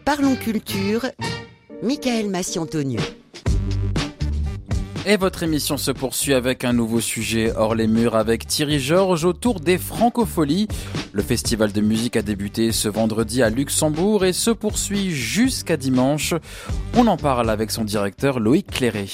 Parlons Culture, Michael Massiantonieu. Et votre émission se poursuit avec un nouveau sujet hors les murs avec Thierry Georges autour des Francopholies. Le festival de musique a débuté ce vendredi à Luxembourg et se poursuit jusqu'à dimanche. On en parle avec son directeur Loïc Cléret.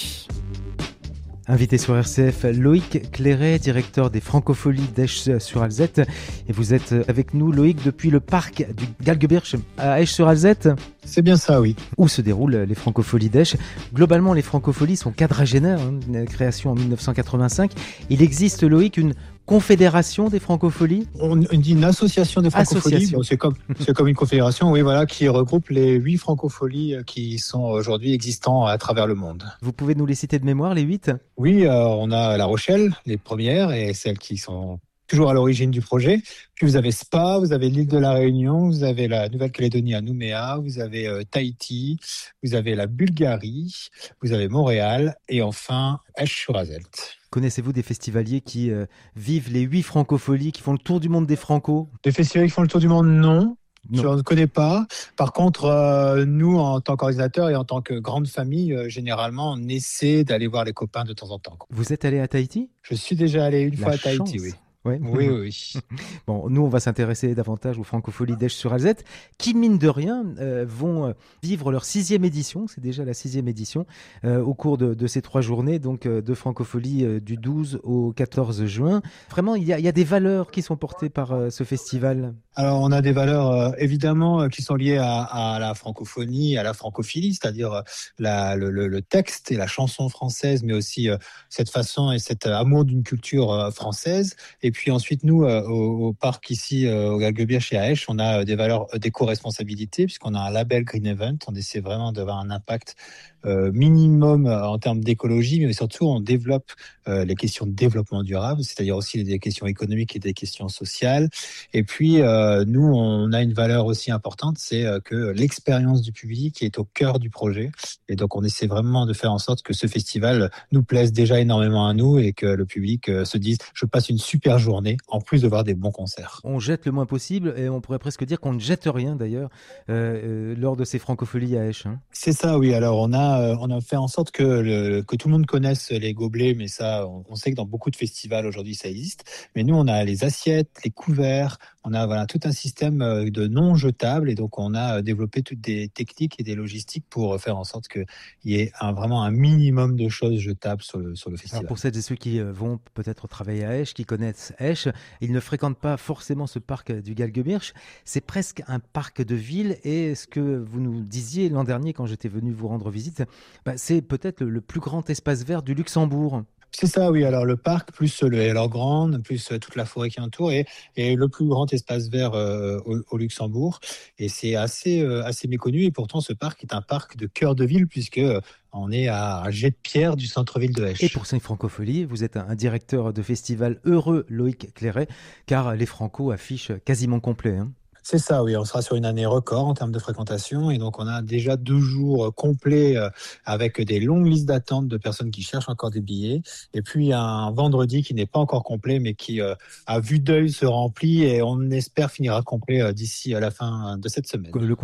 Invité sur RCF, Loïc Cléret, directeur des Francopholies d'Esch-sur-Alzette. Et vous êtes avec nous, Loïc, depuis le parc du Galgebirch à Esch-sur-Alzette. C'est bien ça, oui. Où se déroulent les Francopholies d'Esch. Globalement, les Francopholies sont quadragénaires, création en 1985. Il existe, Loïc, une confédération des Francopholies ? On dit une association des Francopholies. Bon, c'est comme une confédération, oui, voilà, qui regroupe les 8 Francopholies qui sont aujourd'hui existants à travers le monde. Vous pouvez nous les citer de mémoire, les 8 ? Oui, on a La Rochelle, les premières, et celles qui sont toujours à l'origine du projet. Puis vous avez Spa, vous avez l'île de la Réunion, vous avez la Nouvelle-Calédonie à Nouméa, vous avez Tahiti, vous avez la Bulgarie, vous avez Montréal, et enfin Esch-sur-Alzette. Connaissez-vous des festivaliers qui vivent les 8 Francopholies, qui font le tour du monde des Franco ? Des festivaliers qui font le tour du monde, non. Je ne connais pas. Par contre, nous, en tant qu'organisateurs et en tant que grande famille, généralement, on essaie d'aller voir les copains de temps en temps. Vous êtes allé à Tahiti ? Je suis déjà allé une fois à chance. Tahiti, oui. Ouais. Oui. Bon, nous, on va s'intéresser davantage aux Francopholies d'Esch-sur-Alzette, qui, mine de rien, vont vivre leur 6e édition. C'est déjà la 6e édition au cours de ces 3 journées, donc de Francophonie du 12 au 14 juin. Vraiment, il y a des valeurs qui sont portées par ce festival. Alors, on a des valeurs, évidemment, qui sont liées à la francophonie, à la francophilie, c'est-à-dire le texte et la chanson française, mais aussi cette façon et cet amour d'une culture française. Et puis ensuite, nous, au parc ici, au Galgebirch et à Esch, on a des valeurs d'éco-responsabilité, puisqu'on a un label Green Event. On essaie vraiment d'avoir un impact minimum en termes d'écologie, mais surtout, on développe les questions de développement durable, c'est-à-dire aussi des questions économiques et des questions sociales. Et puis, nous, on a une valeur aussi importante, c'est que l'expérience du public est au cœur du projet. Et donc, on essaie vraiment de faire en sorte que ce festival nous plaise déjà énormément à nous et que le public se dise « je passe une super journée », en plus de voir des bons concerts. On jette le moins possible et on pourrait presque dire qu'on ne jette rien d'ailleurs lors de ces Francopholies à Esch. C'est ça, oui. Alors, on a fait en sorte que tout le monde connaisse les gobelets, mais ça, on sait que dans beaucoup de festivals aujourd'hui, ça existe. Mais nous, on a les assiettes, les couverts, on a tout un système de non jetables et donc on a développé toutes des techniques et des logistiques pour faire en sorte qu'il y ait vraiment un minimum de choses jetables sur le festival. Alors pour celles et ceux qui vont peut-être travailler à Esch, qui connaissent Esch, ils ne fréquentent pas forcément ce parc du Galgebirch. C'est presque un parc de ville et ce que vous nous disiez l'an dernier quand j'étais venu vous rendre visite, c'est peut-être le plus grand espace vert du Luxembourg. C'est ça, oui. Alors le parc, plus le Hello Grand, plus toute la forêt qui entoure, et le plus grand espace vert au Luxembourg. Et c'est assez méconnu. Et pourtant, ce parc est un parc de cœur de ville, puisque on est à un jet de pierre du centre-ville de Esch. Et pour ces Francopholies, vous êtes un directeur de festival heureux, Loïc Cléret, car les Franco affichent quasiment complet. C'est ça, oui. On sera sur une année record en termes de fréquentation. Et donc, on a déjà 2 jours complets avec des longues listes d'attente de personnes qui cherchent encore des billets. Et puis, un vendredi qui n'est pas encore complet, mais qui, à vue d'œil, se remplit. Et on espère finira complet d'ici à la fin de cette semaine.